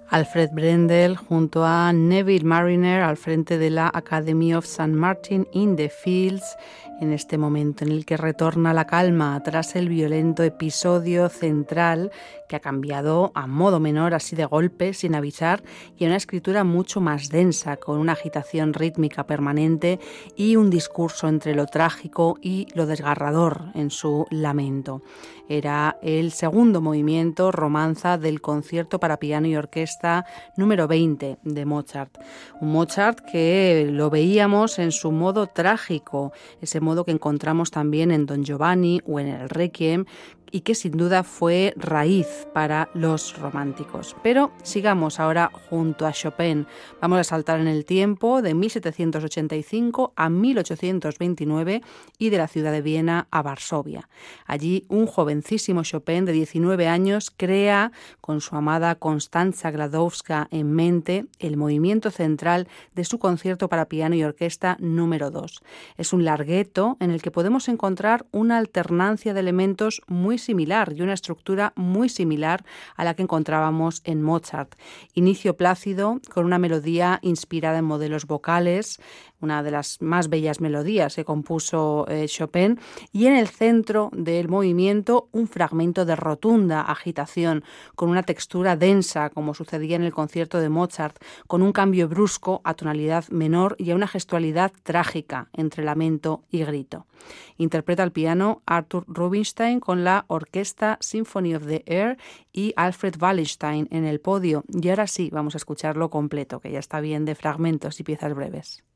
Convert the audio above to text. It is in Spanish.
Alfred Brendel junto a Neville Marriner al frente de la Academy of St. Martin in the Fields, en este momento en el que retorna la calma tras el violento episodio central que ha cambiado a modo menor, así de golpe, sin avisar, y a una escritura mucho más densa, con una agitación rítmica permanente y un discurso entre lo trágico y lo desgarrador en su lamento. Era el segundo movimiento, romanza del concierto para piano y orquesta número 20 de Mozart. Un Mozart que lo veíamos en su modo trágico, ese modo que encontramos también en Don Giovanni o en el Requiem, y que sin duda fue raíz para los románticos. Pero sigamos ahora junto a Chopin. Vamos a saltar en el tiempo de 1785 a 1829 y de la ciudad de Viena a Varsovia. Allí un jovencísimo Chopin de 19 años crea, con su amada Constanza Gladowska en mente, el movimiento central de su concierto para piano y orquesta número 2. Es un larghetto en el que podemos encontrar una alternancia de elementos muy similar y una estructura muy similar a la que encontrábamos en Mozart. Inicio plácido con una melodía inspirada en modelos vocales, una de las más bellas melodías que compuso Chopin, y en el centro del movimiento un fragmento de rotunda agitación, con una textura densa, como sucedía en el concierto de Mozart, con un cambio brusco a tonalidad menor y a una gestualidad trágica entre lamento y grito. Interpreta al piano Arthur Rubinstein con la Orquesta Symphony of the Air y Alfred Wallenstein en el podio. Y ahora sí, vamos a escucharlo completo, que ya está bien de fragmentos y piezas breves.